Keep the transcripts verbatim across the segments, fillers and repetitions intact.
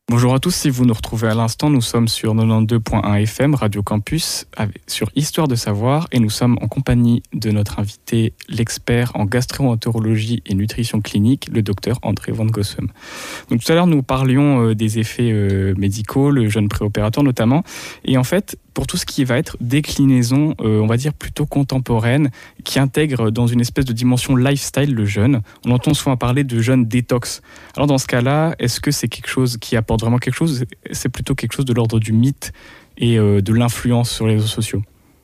Bonjour à tous, si vous nous retrouvez à l'instant, nous sommes sur quatre-vingt-douze virgule un F M, Radio Campus, avec- sur Histoire de savoir, et nous sommes en compagnie de notre invité, l'expert en gastro-entérologie et nutrition clinique, le docteur André Van Gossem. Donc tout à l'heure, nous parlions euh, des effets euh, médicaux, le jeûne préopératoire notamment, et en fait, pour tout ce qui va être déclinaison, euh, on va dire plutôt contemporaine, qui intègre dans une espèce de dimension lifestyle le jeûne. On entend souvent parler de jeûne détox. Alors dans ce cas-là, est-ce que c'est quelque chose qui apporte vraiment quelque chose ? C'est plutôt quelque chose de l'ordre du mythe et euh, de l'influence sur les réseaux sociaux.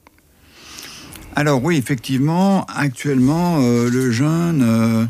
Alors oui, effectivement, actuellement, euh, le jeûne euh,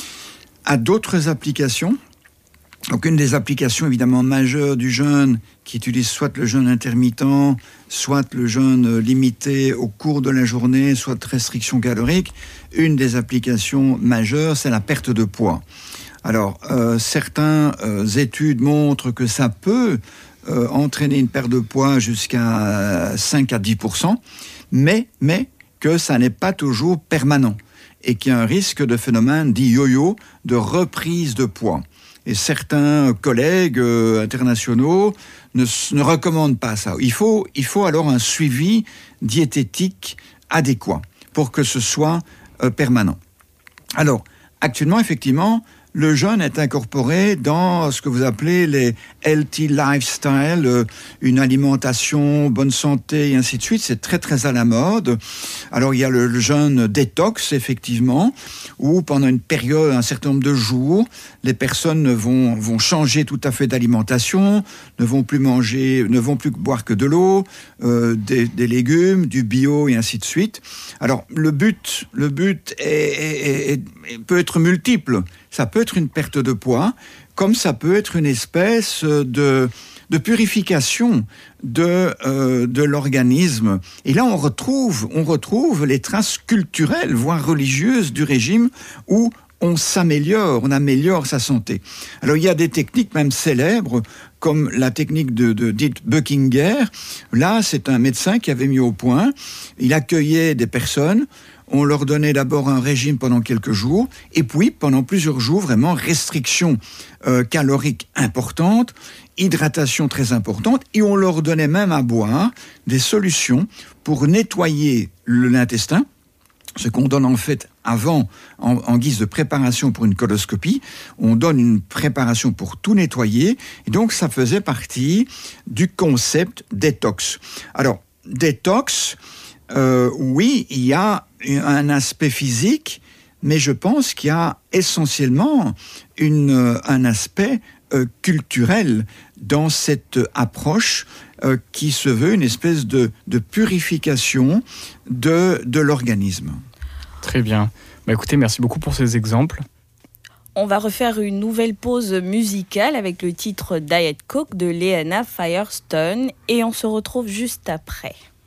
a d'autres applications. Donc une des applications évidemment majeures du jeûne, qui utilise soit le jeûne intermittent, soit le jeûne limité au cours de la journée, soit restriction calorique, une des applications majeures, c'est la perte de poids. Alors, euh, certaines euh, études montrent que ça peut euh, entraîner une perte de poids jusqu'à cinq à dix pour cent, mais, mais que ça n'est pas toujours permanent et qu'il y a un risque de phénomène dit yo-yo, de reprise de poids. Et certains collègues euh, internationaux ne, ne recommandent pas ça. Il faut, il faut alors un suivi diététique adéquat pour que ce soit euh, permanent. Alors, actuellement, effectivement, le jeûne est incorporé dans ce que vous appelez les healthy lifestyle, euh, une alimentation, bonne santé et ainsi de suite. C'est très très à la mode. Alors il y a le, le jeûne détox, effectivement, où pendant une période, un certain nombre de jours, les personnes vont, vont changer tout à fait d'alimentation, ne vont plus manger, ne vont plus boire que de l'eau, euh, des, des légumes, du bio et ainsi de suite. Alors le but, le but est, est, est, est, peut être multiple. Ça peut être une perte de poids, comme ça peut être une espèce de, de purification de, euh, de l'organisme. Et là, on retrouve, on retrouve les traces culturelles, voire religieuses du régime, où on s'améliore, on améliore sa santé. Alors, il y a des techniques même célèbres, comme la technique de, de dite Buchinger. Là, c'est un médecin qui avait mis au point, il accueillait des personnes. On leur donnait d'abord un régime pendant quelques jours, et puis pendant plusieurs jours, vraiment restriction euh, calorique importante, hydratation très importante, et on leur donnait même à boire des solutions pour nettoyer le- l'intestin, ce qu'on donne en fait avant, en, en guise de préparation pour une coloscopie. On donne une préparation pour tout nettoyer, et donc ça faisait partie du concept détox. Alors, détox, euh, oui, il y a un aspect physique, mais je pense qu'il y a essentiellement une, un aspect euh, culturel dans cette approche euh, qui se veut une espèce de, de purification de, de l'organisme. Très bien. Bah, écoutez, merci beaucoup pour ces exemples. On va refaire une nouvelle pause musicale avec le titre Diet Coke de Leanna Firestone et on se retrouve juste après.